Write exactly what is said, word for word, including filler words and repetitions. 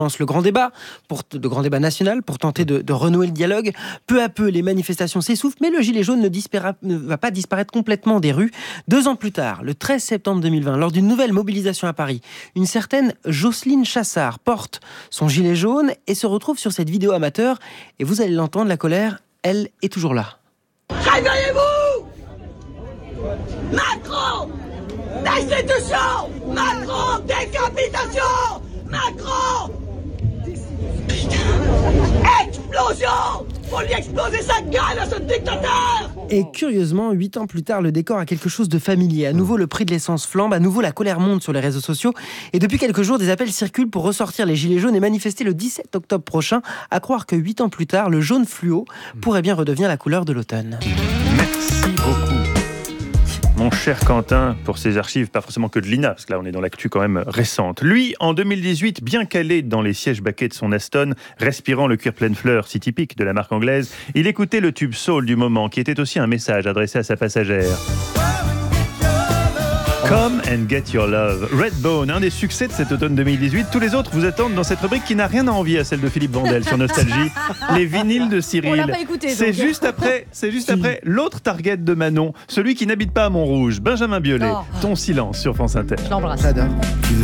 lance le grand débat, pour, le grand débat national pour tenter de, de renouer le dialogue. Peu à peu, les manifestations s'essoufflent, mais le gilet jaune ne, dispara, ne va pas disparaître complètement des rues. Deux ans plus tard, le treize septembre deux mille vingt, lors d'une nouvelle mobilisation à Paris, une certaine Jocelyne Chassard porte son gilet jaune et se retrouve sur cette vidéo amateur. Et vous allez l'entendre, la colère, elle est toujours là. Réveillez-vous! Macron! Destitution! Macron! Décapitation! Macron! Putain! Explosion! Faut lui exploser sa gueule à ce dictateur! Et curieusement, huit ans plus tard, le décor a quelque chose de familier. À nouveau, le prix de l'essence flambe, à nouveau, la colère monte sur les réseaux sociaux. Et depuis quelques jours, des appels circulent pour ressortir les gilets jaunes et manifester le dix-sept octobre prochain. À croire que huit ans plus tard, le jaune fluo pourrait bien redevenir la couleur de l'automne. Merci beaucoup, mon cher Quentin, pour ces archives, pas forcément que de l'I N A, parce que là on est dans l'actu quand même récente. Lui, en deux mille dix-huit, bien calé dans les sièges baquets de son Aston, respirant le cuir pleine fleur, si typique de la marque anglaise, il écoutait le tube soul du moment, qui était aussi un message adressé à sa passagère. Come and get your love. Redbone, un des succès de cet automne deux mille dix-huit. Tous les autres vous attendent dans cette rubrique qui n'a rien à envier à celle de Philippe Vandel sur Nostalgie. Les vinyles de Cyril. On l'a pas écouté, C'est donc. juste après, c'est juste après l'autre target de Manon, celui qui n'habite pas à Montrouge, Benjamin Biolay. Oh. Ton silence sur France Inter. Je l'embrasse. J'adore.